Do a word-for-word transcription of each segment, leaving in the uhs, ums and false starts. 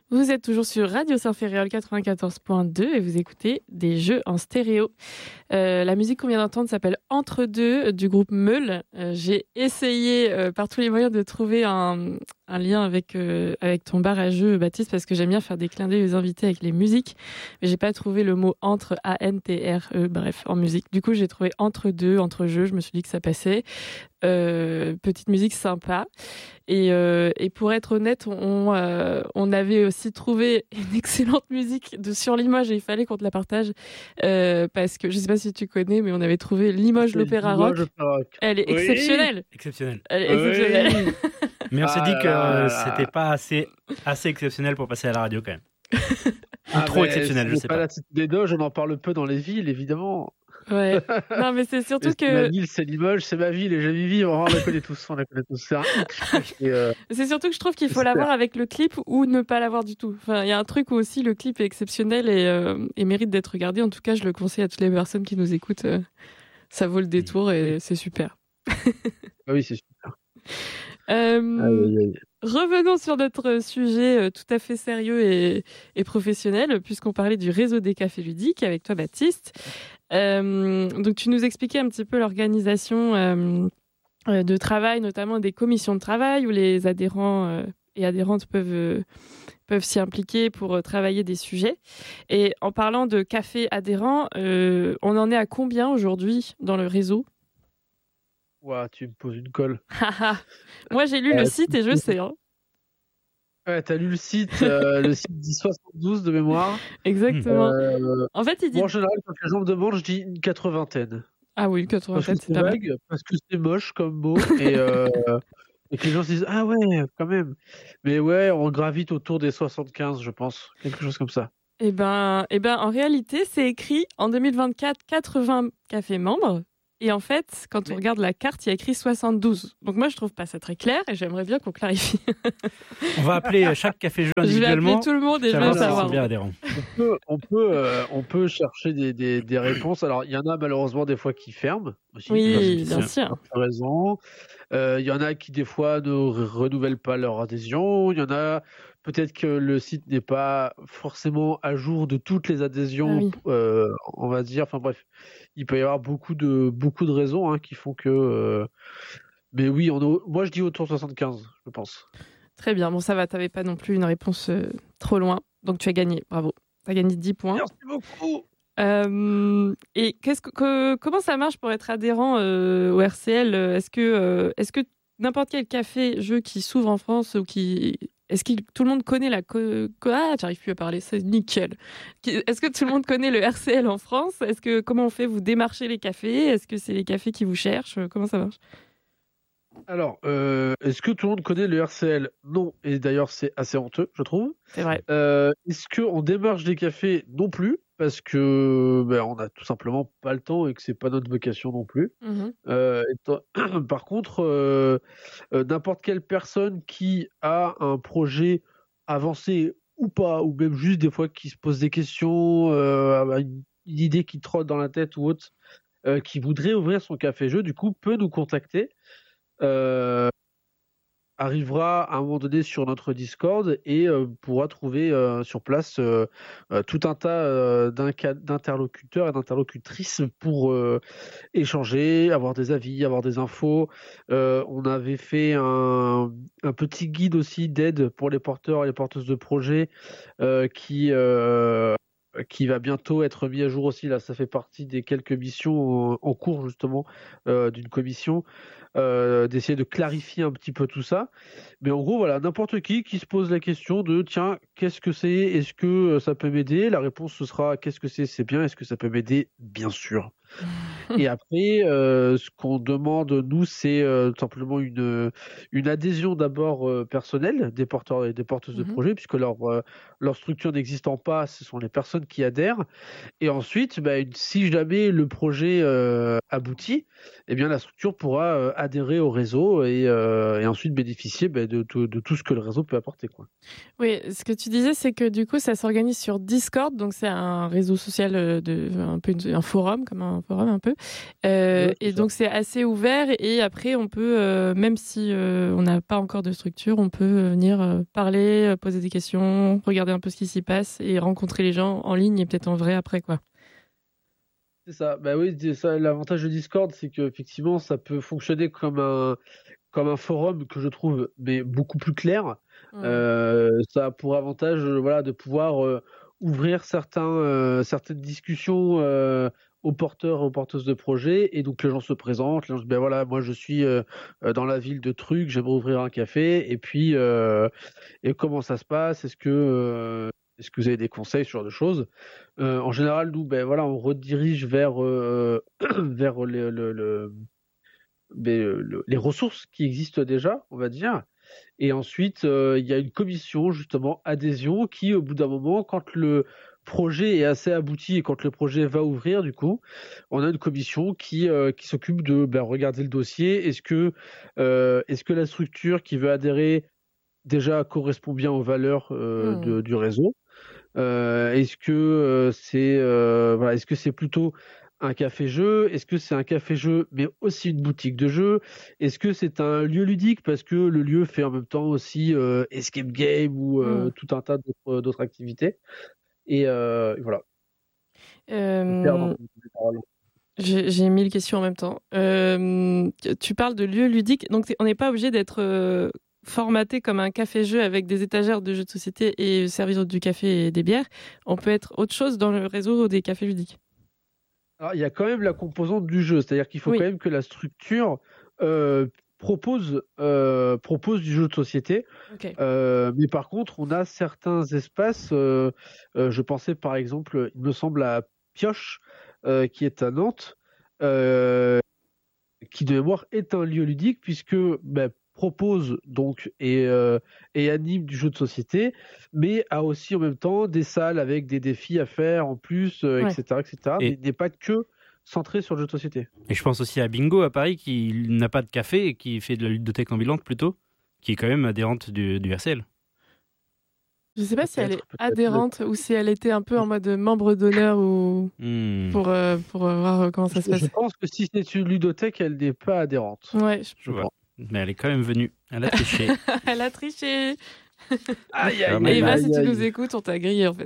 Vous êtes toujours sur Radio Saint-Ferréol quatre-vingt-quatorze point deux et vous écoutez des jeux en stéréo. Euh, la musique qu'on vient d'entendre s'appelle Entre deux du groupe Meule. Euh, j'ai essayé euh, par tous les moyens de trouver un, un lien avec, euh, avec ton bar à jeux, Baptiste, parce que j'aime bien faire des clins d'œil aux invités avec les musiques, mais j'ai pas trouvé le mot entre, A N T R E, bref, en musique. Du coup, j'ai trouvé Entre deux, entre jeux, je me suis dit que ça passait. Euh, petite musique sympa. Et, euh, et pour être honnête, on, euh, on avait aussi trouvé une excellente musique de Sur Limoges et il fallait qu'on te la partage euh, parce que je sais pas si tu connais, mais on avait trouvé Limoges l'Opéra Rock. Rock. Elle est Oui. exceptionnelle. Exceptionnelle. Elle est exceptionnelle. Oui. Mais on s'est Ah dit que là euh, là. c'était pas assez, assez exceptionnel pour passer à la radio quand même. Ou Ah, trop mais exceptionnel, je c'est sais pas. pas. La cité des Doges, on en parle peu dans les villes, évidemment. Ouais. Non, mais c'est surtout Mais c'est ma que ville, c'est Limoges, c'est ma ville et j'aime y vivre. On la connaît tous, on la connaît tous. C'est un hic. Et, euh, c'est surtout que je trouve qu'il faut C'est l'avoir super. avec le clip ou ne pas l'avoir du tout. Enfin, il y a un truc où aussi le clip est exceptionnel et, euh, et mérite d'être regardé. En tout cas, je le conseille à toutes les personnes qui nous écoutent. Euh, ça vaut le détour et c'est super. Ah oui, c'est super. Euh, Aïe, aïe, aïe. Revenons sur notre sujet euh, tout à fait sérieux et, et professionnel, puisqu'on parlait du réseau des cafés ludiques avec toi, Baptiste. Euh, donc, tu nous expliquais un petit peu l'organisation euh, euh, de travail, notamment des commissions de travail, où les adhérents euh, et adhérentes peuvent, euh, peuvent s'y impliquer pour euh, travailler des sujets. Et en parlant de cafés adhérents, euh, on en est à combien aujourd'hui dans le réseau ? Ouah, tu me poses une colle. Moi, j'ai lu Euh, le site et je sais. Hein. Ouais, t'as lu le site, euh, le site dit soixante-douze de mémoire. Exactement. Euh, En fait, il dit... Moi, en général, quand les gens me demandent, je dis une quatre-vingtaine. Ah oui, Parce que quatre-vingt-sept, c'est c'est pas mal. vague, parce que c'est moche comme mot, et, euh, et que les gens se disent ah ouais, quand même. Mais ouais, on gravite autour des soixante-quinze, je pense, quelque chose comme ça. Eh ben, eh ben, en réalité, c'est écrit en deux mille vingt-quatre, quatre-vingts cafés membres. Et en fait, quand on Mais- regarde la carte, il y a écrit soixante-douze. Donc moi, je trouve pas ça très clair et j'aimerais bien qu'on clarifie. On va appeler chaque café jeu Je vais individuellement. appeler tout le monde et je savoir veux s'ils sont savoir. bien adhérents. On peut, on peut, euh, on peut chercher des, des, des réponses. Alors, il y en a malheureusement des fois qui ferment aussi. Oui, Bien bien sûr. sûr. Tu as raison. Euh, Il y en a qui des fois ne re- renouvellent pas leur adhésion. Il y en a peut-être que le site n'est pas forcément à jour de toutes les adhésions, Ah oui. euh, on va dire. Enfin bref, il peut y avoir beaucoup de beaucoup de raisons hein, qui font que. euh, Mais oui, on a- moi je dis autour de soixante-quinze, je pense. Très bien. Bon, ça va, t'avais pas non plus une réponse euh, trop loin. Donc tu as gagné. Bravo. Tu as gagné dix points. Merci beaucoup. Euh, et qu'est-ce que, que- comment ça marche pour être adhérent euh, au R C L ? Est-ce que, euh, est-ce que n'importe quel café jeu qui s'ouvre en France ou qui, est-ce que tout le monde connaît la co- co- ah, j'arrive plus à parler, c'est nickel. Qui- Est-ce que tout le monde connaît le R C L en France ? Est-ce que comment on fait ? Vous démarchez les cafés ? Est-ce que c'est les cafés qui vous cherchent ? Comment ça marche ? Alors, euh, est-ce que tout le monde connaît le R C L? Non, et d'ailleurs c'est assez honteux, je trouve. C'est vrai. Euh, est-ce qu'on démarche des cafés? Non plus, parce que ben, on n'a tout simplement pas le temps et que c'est pas notre vocation non plus. Mhm. Euh, étant- Par contre, euh, euh, n'importe quelle personne qui a un projet avancé ou pas, ou même juste des fois qui se pose des questions, euh, a une, une idée qui trotte dans la tête ou autre, euh, qui voudrait ouvrir son café-jeu, du coup, peut nous contacter. Euh, Arrivera à un moment donné sur notre Discord et euh, pourra trouver euh, sur place euh, euh, tout un tas euh, d'inca- d'interlocuteurs et d'interlocutrices pour euh, échanger, avoir des avis, avoir des infos. Euh, on avait fait un, un petit guide aussi d'aide pour les porteurs et les porteuses de projets euh, qui euh, qui va bientôt être mis à jour aussi. Là, ça fait partie des quelques missions en, en cours justement euh, d'une commission. Euh, d'essayer de clarifier un petit peu tout ça. Mais en gros, voilà, n'importe qui qui se pose la question de tiens, qu'est-ce que c'est? Est-ce que euh, ça peut m'aider? La réponse ce sera qu'est-ce que c'est? C'est bien. Est-ce que ça peut m'aider? Bien sûr. Et après, euh, ce qu'on demande, nous, c'est euh, tout simplement une, une adhésion d'abord euh, personnelle des porteurs et des porteuses de Mhm. projets, puisque leur, euh, leur structure n'existant pas, ce sont les personnes qui adhèrent. Et ensuite, bah, une- si jamais le projet euh, aboutit, eh bien, la structure pourra euh, adhérer au réseau et, euh, et ensuite bénéficier bah, de, de, de tout ce que le réseau peut apporter, quoi. Oui, ce que tu disais, c'est que du coup, ça s'organise sur Discord, donc c'est un réseau social, euh, de, un peu une- un forum, comme un forum un peu. Euh, Ouais, c'est et ça. donc c'est assez ouvert et après on peut, euh, même si euh, on n'a pas encore de structure, on peut euh, venir euh, parler, euh, poser des questions, regarder un peu ce qui s'y passe et rencontrer les gens en ligne et peut-être en vrai après quoi. C'est ça. Bah oui, c'est ça, l'avantage de Discord, c'est qu'effectivement, ça peut fonctionner comme un, comme un forum que je trouve mais beaucoup plus clair. Mm. Euh, ça a pour avantage euh, voilà, de pouvoir euh, ouvrir certains, euh, certaines discussions euh, aux porteurs, aux porteuses de projets. Et donc les gens se présentent, les gens disent ben voilà, moi je suis euh, euh, dans la ville de Truc, j'aimerais ouvrir un café. Et puis, euh, et comment ça se passe? Est-ce que, euh, est-ce que vous avez des conseils, ce genre de choses? Euh, en général, nous, ben voilà, on redirige vers, euh, vers le, le- le- ben, le- les ressources qui existent déjà, on va dire. Et ensuite, euh, il y a une commission, justement, adhésion, qui, au bout d'un moment, quand le projet est assez abouti et quand le projet va ouvrir, du coup, on a une commission qui, euh, qui s'occupe de ben, regarder le dossier. Est-ce que, euh, est-ce que la structure qui veut adhérer déjà correspond bien aux valeurs euh, Mm. de- du réseau? Euh, est-ce que euh, c'est euh, voilà, est-ce que c'est plutôt un café-jeu? Est-ce que c'est un café-jeu mais aussi une boutique de jeux? Est-ce que c'est un lieu ludique parce que le lieu fait en même temps aussi euh, escape game ou euh, Mm. tout un tas d'autres, d'autres activités? Et, euh, et voilà. Je me perds dans Euh, mes paroles. j'ai j'ai mille questions en même temps. Euh, tu parles de lieux ludiques, donc c'est- on n'est pas obligé d'être euh, formaté comme un café-jeu avec des étagères de jeux de société et servir du café et des bières. On peut être autre chose dans le réseau des cafés ludiques. Alors, il y a quand même la composante du jeu, c'est-à-dire qu'il faut Oui, quand même que la structure euh, propose, euh, propose du jeu de société. ok. Euh, mais par contre, on a certains espaces. Euh, euh, je pensais par exemple, il me semble à Pioche, euh, qui est à Nantes, euh, qui de mémoire est un lieu ludique puisque ben, propose donc et, euh, et anime du jeu de société, mais a aussi en même temps des salles avec des défis à faire en plus, euh, Ouais. et cetera, et cetera. Et- Mais n'est pas que centré sur le jeu de société. Et je pense aussi à Bingo à Paris qui n'a pas de café et qui fait de la ludothèque ambulante plutôt, qui est quand même adhérente du, du R C L. Je sais pas si elle est Peut-être, peut-être. adhérente ou si elle était un peu en mode membre d'honneur ou Hmm, pour, euh, pour euh, voir euh, comment ça se Je, je passe. pense que si c'est une ludothèque, elle n'est pas adhérente. Ouais, je- je Je vois. crois. Mais elle est quand même venue. Elle a triché. elle a triché. Aïe, Ah, aïe, mais Et aïe, Eva, bah, si aïe, tu aïe. nous écoutes, on t'a grillé en fait.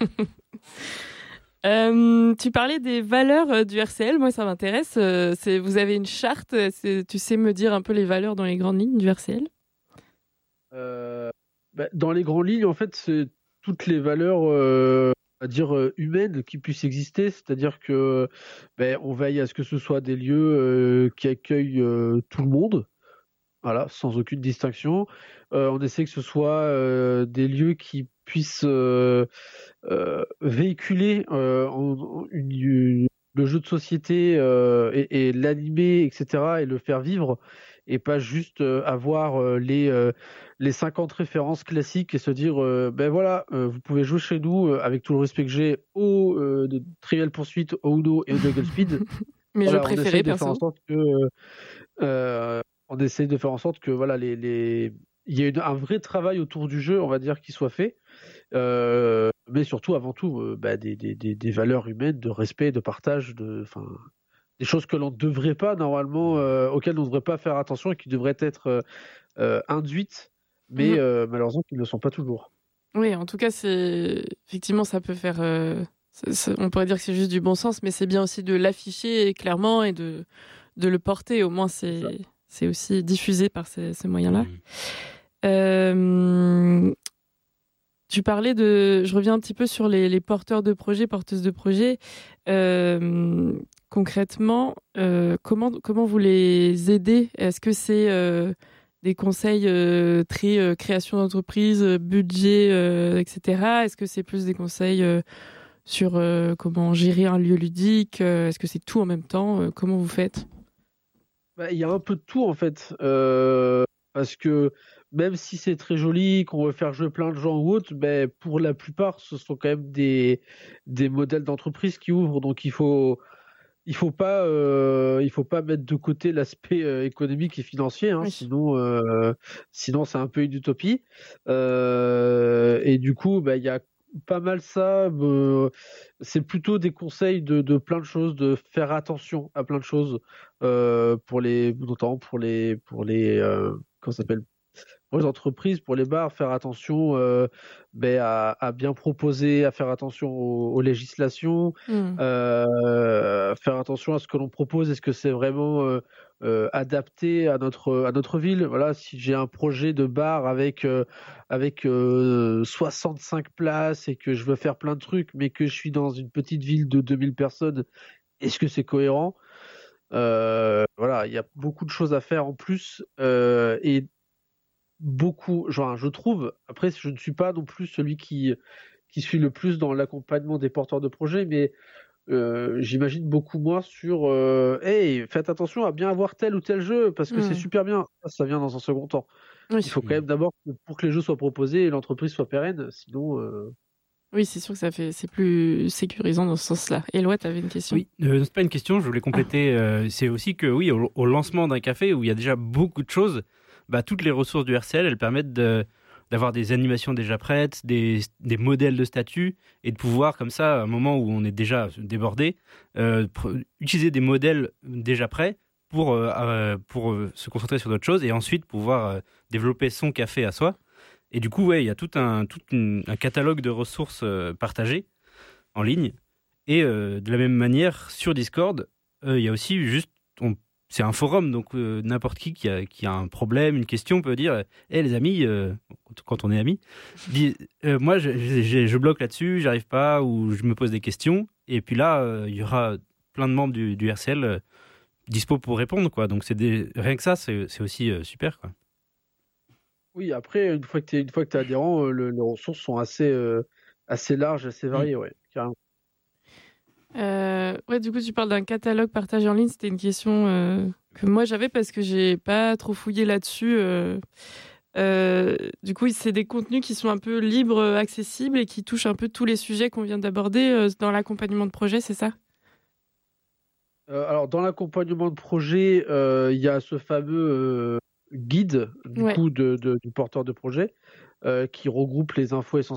Euh, tu parlais des valeurs euh, du R C L, moi ça m'intéresse. Euh, c'est, vous avez une charte, euh, c'est, tu sais me dire un peu les valeurs dans les grandes lignes du R C L? Euh, bah, dans les grandes lignes, en fait, c'est toutes les valeurs, euh, à dire euh, humaines qui puissent exister, c'est-à-dire que ben, on veille à ce que ce soit des lieux euh, qui accueillent euh, tout le monde, voilà, sans aucune distinction. Euh, on essaie que ce soit euh, des lieux qui puissent euh, euh, véhiculer euh, en- en- une- une- le jeu de société euh, et, et l'animer, et cetera, et le faire vivre, et pas juste euh, avoir euh, les, euh, les cinquante références classiques et se dire, euh, ben voilà, euh, vous pouvez jouer chez nous euh, avec tout le respect que j'ai au euh, de Trivial Pursuit, au Uno et au Juggle Speed. Mes jeux Voilà, on préférés, essaye de faire en perso. sorte que euh, on essaye de faire en sorte que voilà les, les... il y ait une- un vrai travail autour du jeu, on va dire, qui soit fait. Euh, mais surtout, avant tout, euh, bah, des, des, des, des valeurs humaines, de respect, de partage, de, enfin, des choses que l'on ne devrait pas normalement, euh, auxquelles on ne devrait pas faire attention et qui devraient être euh, euh, induites, mais Mhm. euh, malheureusement qui ne le sont pas toujours. Oui, en tout cas, c'est effectivement ça peut faire. euh, c'est- c'est- On pourrait dire que c'est juste du bon sens, mais c'est bien aussi de l'afficher clairement et de de le porter. Au moins, C'est ça. c'est c'est aussi diffusé par ces, ces moyens-là. hmm. Euh, Tu parlais de, je reviens un petit peu sur les, les porteurs de projets, porteuses de projets. Euh, concrètement, euh, comment comment vous les aidez? Est-ce que c'est euh, des conseils euh, très euh, création d'entreprise, euh, budget, euh, et cetera. Est-ce que c'est plus des conseils euh, sur euh, comment gérer un lieu ludique? Euh, Est-ce que c'est tout en même temps? Euh, Comment vous faites? Bah, il y a un peu de tout en fait, euh, parce que même si c'est très joli, qu'on veut faire jouer plein de gens ou autre, ben, pour la plupart, ce sont quand même des, des modèles d'entreprise qui ouvrent, donc il faut il faut pas euh, il faut pas mettre de côté l'aspect euh, économique et financier, hein, Oui. sinon euh, sinon c'est un peu une utopie. Euh, et du coup, bah, il y a pas mal ça. euh, c'est plutôt des conseils de, de plein de choses, de faire attention à plein de choses, euh, pour les, notamment pour les, pour les, euh, comment ça s'appelle, pour les entreprises, pour les bars, faire attention euh, ben, à, à bien proposer, à faire attention aux, aux législations, Hmm. euh, faire attention à ce que l'on propose. Est-ce que c'est vraiment euh, euh, adapté à notre à notre ville? Voilà, si j'ai un projet de bar avec euh, avec euh, soixante-cinq places et que je veux faire plein de trucs, mais que je suis dans une petite ville de deux mille personnes, est-ce que c'est cohérent? Euh, voilà, il y a beaucoup de choses à faire en plus, euh, et beaucoup, genre, je trouve, après, je ne suis pas non plus celui qui, qui suit le plus dans l'accompagnement des porteurs de projets, mais euh, j'imagine beaucoup moins sur euh, hey, faites attention à bien avoir tel ou tel jeu, parce que c'est Hmm. super bien. Ça, ça vient dans un second temps. Oui. Il faut quand Mm. même d'abord, que- pour que les jeux soient proposés et l'entreprise soit pérenne, sinon. euh, Oui, c'est sûr que ça fait, c'est plus sécurisant dans ce sens-là. Éloi, tu avais une question? Oui, euh, c'est pas une question, je voulais compléter. euh, c'est aussi que, oui, au, au lancement d'un café où il y a déjà beaucoup de choses, bah, toutes les ressources du R C L, elles permettent de- d'avoir des animations déjà prêtes, des, des modèles de statut, et de pouvoir, comme ça, à un moment où on est déjà débordé, euh, pr- utiliser des modèles déjà prêts pour, euh, euh, pour euh, se concentrer sur d'autres choses et ensuite pouvoir euh, développer son café à soi. Et du coup, ouais, il y a tout un, tout une- un catalogue de ressources euh, partagées en ligne. Et euh, de la même manière, sur Discord, euh, il y a aussi juste, on- c'est un forum, donc euh, n'importe qui qui a, qui a un problème, une question peut dire, hé les amis, euh, quand on est amis, dit, euh, moi je, je- je bloque là-dessus, j'arrive pas, ou je me pose des questions. Et puis là, euh, il y aura plein de membres du, du R C L euh, dispo pour répondre, quoi. Donc c'est des... rien que ça, c'est c'est aussi euh, super, quoi. Oui, après, une fois que tu es, une fois que t'es adhérent, euh, le- les ressources sont assez, euh, assez larges, assez Mm. variées, ouais, carrément. Euh, ouais, du coup, tu parles d'un catalogue partagé en ligne. C'était une question euh, que moi j'avais parce que j'ai pas trop fouillé là-dessus. euh. Euh, du coup, c'est des contenus qui sont un peu libres, euh, accessibles et qui touchent un peu tous les sujets qu'on vient d'aborder euh, dans l'accompagnement de projet, c'est ça? Euh, alors, dans l'accompagnement de projet, euh, il y a ce fameux euh, guide du Ouais. coup de, de- du porteur de projet euh, qui regroupe les infos essentielles